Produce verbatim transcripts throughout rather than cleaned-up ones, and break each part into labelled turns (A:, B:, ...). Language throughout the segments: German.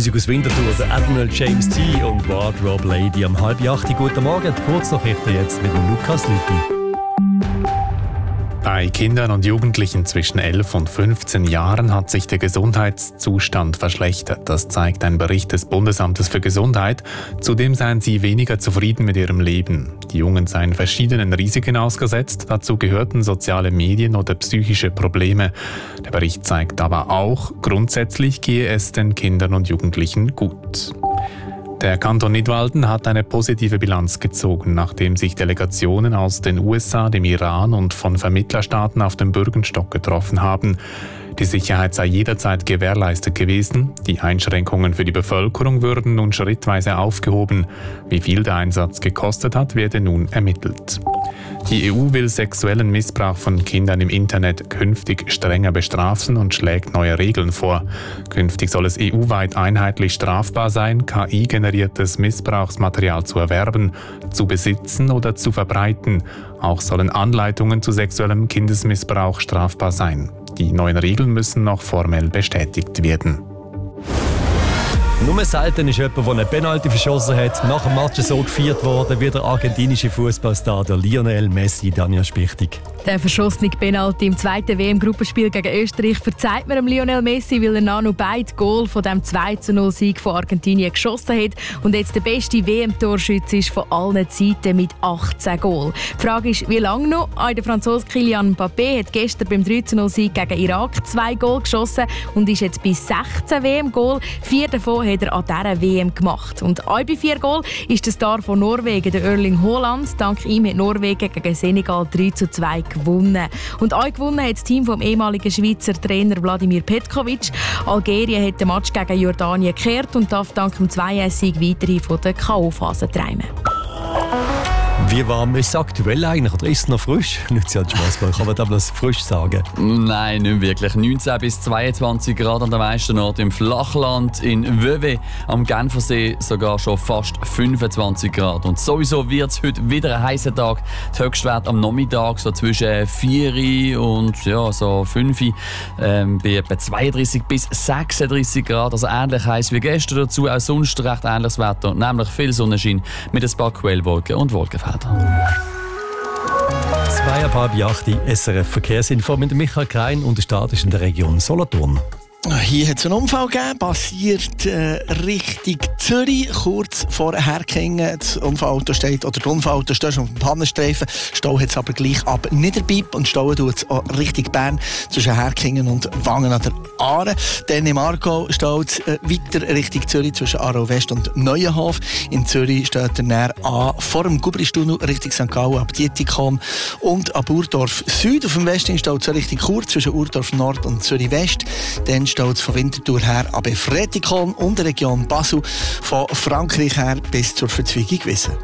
A: Musik aus Winterthur, der Admiral James T. und Wardrobe Lady am halb acht. Guten Morgen, Kurznachrichten jetzt mit dem Lukas Lüthi.
B: Bei Kindern und Jugendlichen zwischen elf und fünfzehn Jahren hat sich der Gesundheitszustand verschlechtert. Das zeigt ein Bericht des Bundesamtes für Gesundheit. Zudem seien sie weniger zufrieden mit ihrem Leben. Die Jungen seien verschiedenen Risiken ausgesetzt. Dazu gehörten soziale Medien oder psychische Probleme. Der Bericht zeigt aber auch, grundsätzlich gehe es den Kindern und Jugendlichen gut. Der Kanton Nidwalden hat eine positive Bilanz gezogen, nachdem sich Delegationen aus den U S A, dem Iran und von Vermittlerstaaten auf dem Bürgenstock getroffen haben. Die Sicherheit sei jederzeit gewährleistet gewesen. Die Einschränkungen für die Bevölkerung würden nun schrittweise aufgehoben. Wie viel der Einsatz gekostet hat, werde nun ermittelt. Die E U will sexuellen Missbrauch von Kindern im Internet künftig strenger bestrafen und schlägt neue Regeln vor. Künftig soll es E U-weit einheitlich strafbar sein, K I-generiertes Missbrauchsmaterial zu erwerben, zu besitzen oder zu verbreiten. Auch sollen Anleitungen zu sexuellem Kindesmissbrauch strafbar sein. Die neuen Regeln müssen noch formell bestätigt werden.
A: Nur selten ist jemand, der einen Penalty verschossen hat, nach dem Match so gefeiert worden wie der argentinische Fußballstar Lionel Messi. Danja Spichtig.
C: Der verschossene Penalty im zweiten W M-Gruppenspiel gegen Österreich verzeiht mir dem Lionel Messi, weil er noch beide Goal von dem zwei zu null Sieg von Argentinien geschossen hat und jetzt der beste W M-Torschütze ist von allen Zeiten mit achtzehn Goal. Die Frage ist, wie lange noch? Auch der Franzose Kylian Mbappé hat gestern beim drei zu null Sieg gegen Irak zwei Goal geschossen und ist jetzt bei sechzehn W M-Goal. Vier davon hat er an dieser W M gemacht. Und auch bei vier Goal ist der Star von Norwegen, der Erling Haaland. Dank ihm hat Norwegen gegen Senegal drei zu zwei gewonnen. Und auch gewonnen hat das Team vom ehemaligen Schweizer Trainer Vladimir Petkovic. Algerien hat den Match gegen Jordanien gekehrt und darf dank dem zwei eins Sieg weiterhin von der K O-Phase träumen.
A: Wie warm ist es aktuell eigentlich? Oder ist es noch frisch? Nicht so Spaß, kann man das frisch sagen?
D: Nein, nicht wirklich. neunzehn bis zweiundzwanzig Grad an den meisten Orten im Flachland. In Vevey am Genfersee sogar schon fast fünfundzwanzig Grad. Und sowieso wird es heute wieder ein heißer Tag. Der Höchstwert am Nachmittag so zwischen vier und ja, so fünf ähm, bei etwa zweiunddreißig bis sechsunddreißig Grad. Also ähnlich heiß wie gestern. Dazu auch sonst recht ähnliches Wetter, nämlich viel Sonnenschein mit ein paar Quellwolken und Wolkenfeldern.
A: Zweieinhalb Jahre S R F-Verkehrsinfo mit Michael Krein und der Start ist in der Region Solothurn.
E: Hier hat es einen Unfall gegeben, passiert äh, Richtung Zürich, kurz vor Herkingen. Das Unfallauto steht, oder das Unfallauto steht schon auf dem Pannenstreifen. Stau hat es aber gleich ab Niederbipp und Stauen tut es auch Richtung Bern zwischen Herkingen und Wangen an der Aare. Dann im Aargau staut es äh, weiter Richtung Zürich zwischen Aarau West und Neuenhof. In Zürich steht er näher an vor dem Gubristunnel Richtung Sankt Gallen ab Dietikon und ab Urdorf Süd. Auf dem Westen staut es Richtung Chur zwischen Urdorf Nord und Zürich West. Dann steht es von Winterthur her ab Fretikon und der Region Basel, von Frankreich her bis zur Verzweigung Wissen.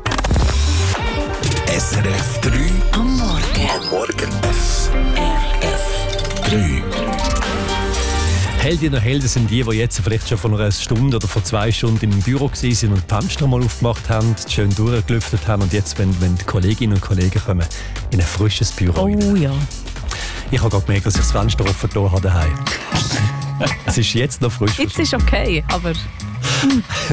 F: S R F drei am Morgen. Am Morgen S R F drei.
A: Heldinnen und Helden sind die, die jetzt vielleicht schon vor einer Stunde oder vor zwei Stunden im Büro waren und die Fenster mal aufgemacht haben, schön durchgelüftet haben und jetzt, wenn, wenn die Kolleginnen und Kollegen kommen, in ein frisches Büro.
C: Oh rein. Ja.
A: Ich habe gerade gemerkt, dass ich das Fenster offen gelassen habe daheim. Es ist jetzt noch frisch.
C: Jetzt ist okay, aber...